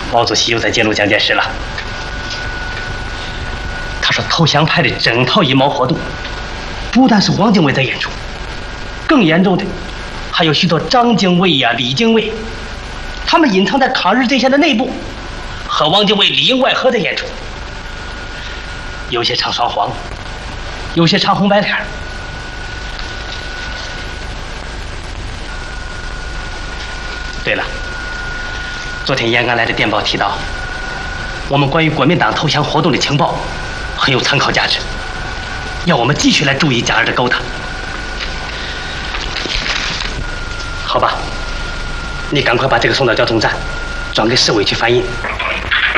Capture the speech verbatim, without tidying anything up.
毛主席又在揭露蒋介石了。他说投降派的整套阴谋活动，不但是汪精卫在演出，更严重的还有许多张精卫呀、李精卫，他们隐藏在抗日阵线的内部，和汪精卫里应外合的演出。有些唱双簧，有些唱红白脸。对了，昨天延安来的电报提到，我们关于国民党投降活动的情报很有参考价值，要我们继续来注意蒋二的勾当。好吧，你赶快把这个送到交通站，转给市委去翻印。